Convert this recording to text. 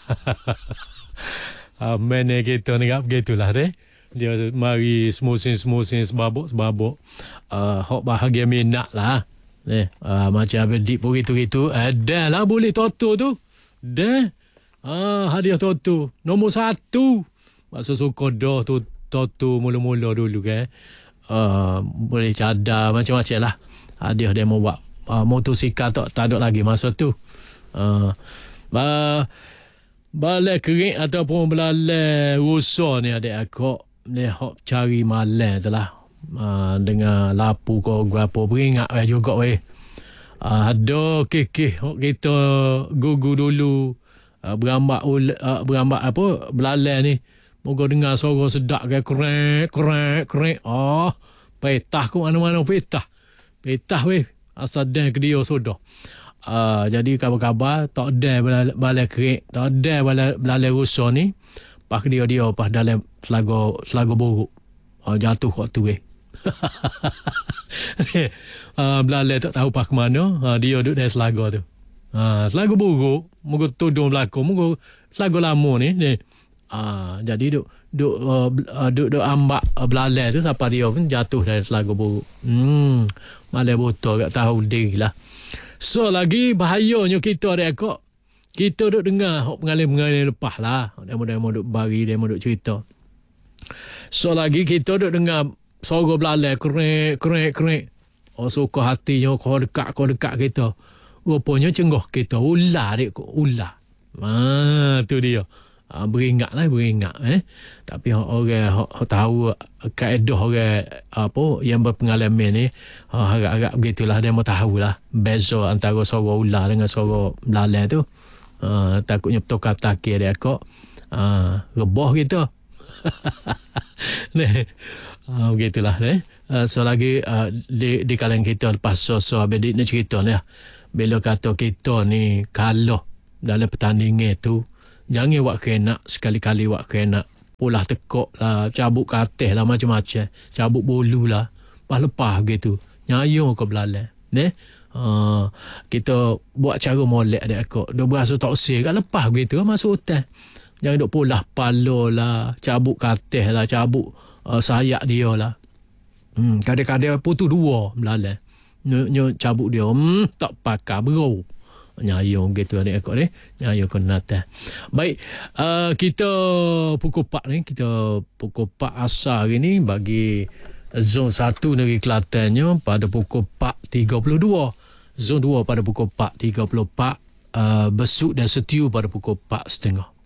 Main kita ni kan begitulah deh. Dia mari semusim sebabuk. Hok bahagia minat lah. Macam adik pun gitu-gitu. Dah lah boleh toto tu. Dah. Hadiah toto. Nombor 1. Maksud suka dah tu toto mula-mula dulu kan. Boleh cadar macam-macam lah. Hadiah dia mau buat. Motosikal tak ada lagi masa tu. Balai kering ataupun belalai rusa ni adik aku ni hok cari malam tu lah. Dengan lapu kau berapa beringat juga weh. Ada kekeh hok kita gugu dulu berambak apa belalai ni. Moga dengar suara sedap ke krek. Petah ku mana-mana petah weh. Asal dan ke dia sudah. Jadi kabar-kabar tak ada balai kerik, tak ada belalai rusa ni. Pas dia pas dalam selago buruk. Jatuh kat tu belalai tak tahu pas ke mana. Dia duduk dalam selago tu. Selago buruk, moga tudung belakang, moga selago lama ni. Jadi duk ambak belalai tu sampai dia pun jatuh dari selago buruk. Malai botol tak tahu diri lah. So lagi bahayanya kita ada kok. Kita duk dengar pengalaman lepas lah. Demo duk bagi, demo duk cerita. So lagi kita duk dengar suara belalai krek. Suka hatinya kau dekat kita. Rupanya cenggah kita ular dek kok ular. Tu dia. Beringat. Tapi orang tahu kaedah orang apa yang berpengalaman ni agak-agak begitulah dia mau tahulah beza antara suara ular dengan suara belalai tu. Takutnya bertukar takir dia kok rebah kita. Begitulah ni. So lagi di kalangan kita lepas so habis nak cerita ni bila kata kita ni kalah dalam pertandingan tu, jangan buat kena sekali-kali buat kena. Pulah tekok lah, cabut katil lah macam-macam. Cabut bulu lah. Lepas gitu. Nyayo ke belalai. Kita buat cara molek adik aku. Dia berasa toksik kat lepas gitu masuk hutan. Jangan duk pulah palo lah, cabut katil lah, cabut sayap dia lah. Kadang-kadang putu dua belalai. Nyo cabut dia. Tak pakai bro. Nyayung gitu adik akak ni. Nyayung kena atas. Baik, kita pukul 4 ni, kita pukul 4 asar ni bagi zon 1 negeri Kelatannya pada pukul 4.32. Zon 2 pada pukul 4.34. Besuk dan Setiu pada pukul 4.30.